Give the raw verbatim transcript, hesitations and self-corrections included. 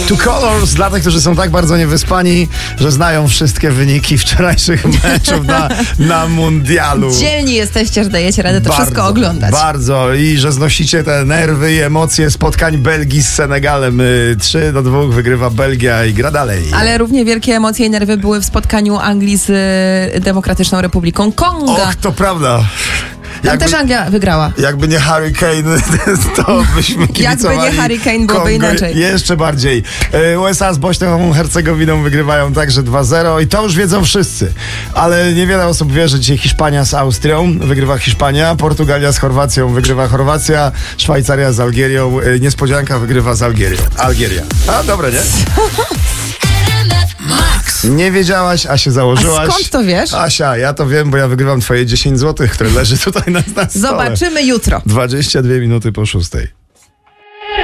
Two Colors dla tych, którzy są tak bardzo niewyspani, że znają wszystkie wyniki wczorajszych meczów na, na mundialu. Dzielni jesteście, że dajecie radę to bardzo, wszystko oglądać. Bardzo. I że znosicie te nerwy i emocje spotkań Belgii z Senegalem. trzy do dwóch wygrywa Belgia i gra dalej. Ale równie wielkie emocje i nerwy były w spotkaniu Anglii z y, Demokratyczną Republiką Konga. Och, to prawda. Tam Jakby, też Anglia wygrała. jakby nie Harry Kane, to byśmy kibicowali. Jakby nie Harry Kane, byłoby Kongo inaczej. Jeszcze bardziej. U S A z Bośnią Hercegowinną wygrywają także dwa zero i to już wiedzą wszyscy. Ale niewiele osób wie, że dzisiaj Hiszpania z Austrią wygrywa Hiszpania, Portugalia z Chorwacją wygrywa Chorwacja, Szwajcaria z Algierią, niespodzianka wygrywa z Algierią. Algieria. A, dobre, nie? Nie wiedziałaś, a się założyłaś. A skąd to wiesz? Asia, ja to wiem, bo ja wygrywam twoje dziesięć złotych, które leży tutaj na, na stole. Zobaczymy jutro. dwadzieścia dwie minuty po szóstej.